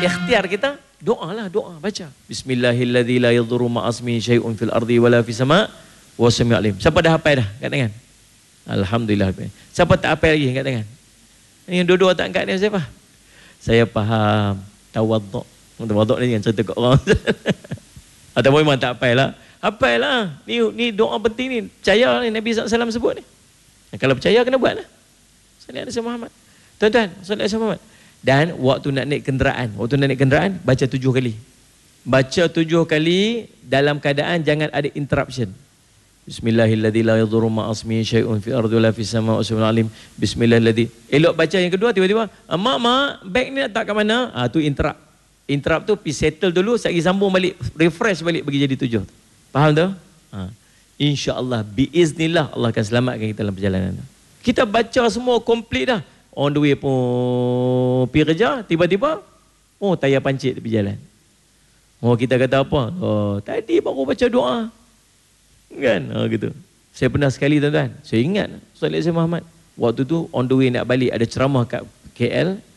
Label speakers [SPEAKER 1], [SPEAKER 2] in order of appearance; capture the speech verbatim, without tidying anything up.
[SPEAKER 1] ikhtiar kita, doa lah, doa, baca. Bismillahilladzi la yadhurru ma'asmihi syai'un fil ardi wala fis sama' wa sami'ul alim. Siapa dah hafal dah? Angkat tangan. Alhamdulillah. Siapa tak hafal lagi? Angkat tangan. Yang dua-dua tak angkat ni siapa? Saya faham. Tawaduk. Tawaduk ni yang cerita kat orang. Atau memang tak hafal lah. Hafal lah. Ni, ni doa penting ni. Percaya ni Nabi sallallahu alaihi wasallam sebut ni. Kalau percaya kena buat lah. Sallallahu alaihi Muhammad. Tuan-tuan, sallallahu alaihi Muhammad. Dan waktu nak naik kenderaan. Waktu nak naik kenderaan, baca tujuh kali. Baca tujuh kali dalam keadaan jangan ada interruption. Bismillahilladzi la yadhurru ma'asmihi syai'un fil ardi wala fis sama'i wa sami'ul alim. Bismillahilladzi. Elok baca yang kedua tiba-tiba, mak mak, beg ni nak tak ke mana? Ah tu interrupt. Interrupt tu pergi settle dulu, sekali sambung balik, refresh balik bagi jadi tujuh. Faham tu? Ha. Insya-Allah biiznillah Allah akan selamatkan kita dalam perjalanan tu. Kita baca semua komplit dah. On the way pun pergi kerja, tiba-tiba oh tayar pancit tepi jalan. Oh kita kata apa? Oh tadi baru baca doa. Kan? Ha, gitu. Saya pernah sekali tuan-tuan, saya ingat Ustaz Muhammad waktu tu on the way nak balik ada ceramah kat K L,